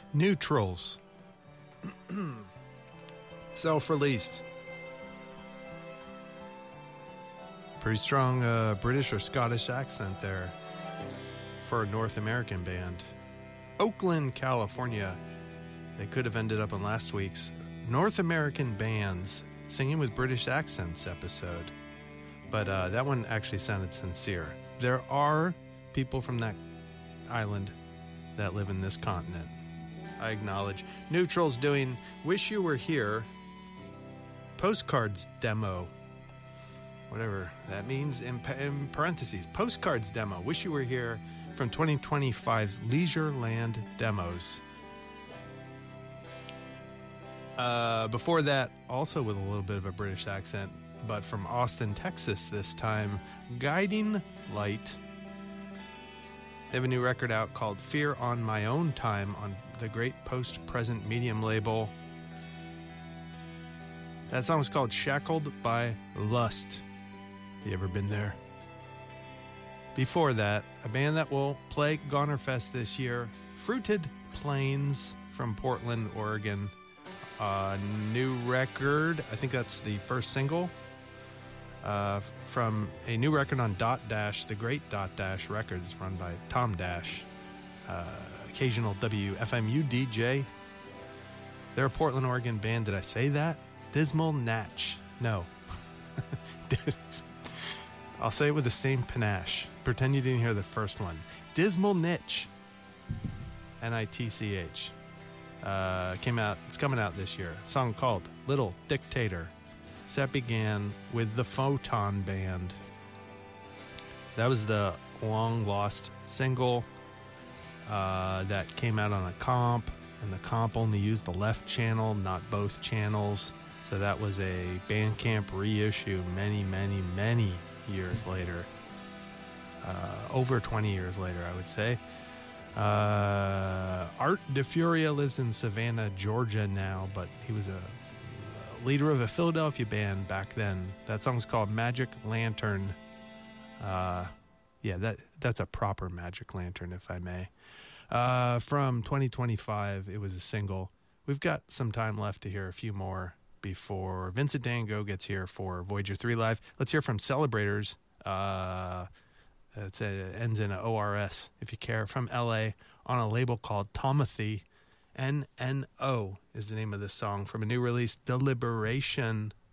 Neutrals. Self-released. Pretty strong British or Scottish accent there for a North American band. Oakland, California. They could have ended up on last week's North American Bands Singing with British Accents episode. But that one actually sounded sincere. There are people from that island that live in this continent. I acknowledge. Neutral's doing Wish You Were Here. Postcards demo. Whatever that means in parentheses. Postcards demo. Wish You Were Here from 2025's Leisureland Demos. Before that, also with a little bit of a British accent, but from Austin, Texas this time, Guiding Light. They have a new record out called Fear on My Own Time on the Great Post Present Medium label. That song is called Shackled by Lust. You ever been there? Before that, a band that will play Gonerfest this year, Fruited Plains from Portland, Oregon. New record, I think that's the first single, from a new record on Dot Dash, the great Dot Dash Records, run by Tom Dash, occasional WFMU DJ. They're a Portland, Oregon band. Did I say that? Dismal Natch. No. I'll say it with the same panache. Pretend you didn't hear the first one. Dismal Niche. Nitch. It's coming out this year. A song called Little Dictator. Set began with the Photon Band. That was the long lost single that came out on a comp, and the comp only used the left channel, not both channels. So that was a Bandcamp reissue many, many, many years later. Over 20 years later, I would say. Art DeFuria lives in Savannah, Georgia now, but he was a leader of a Philadelphia band back then. That song's called Magic Lantern. That's a proper Magic Lantern, if I may. From 2025, it was a single. We've got some time left to hear a few more before Vincent Dango gets here for Voyager 3 Live. Let's hear from Celebrators. It ends in a ORS, if you care, from LA on a label called Tomothy. NNO is the name of this song from a new release, Deliberation.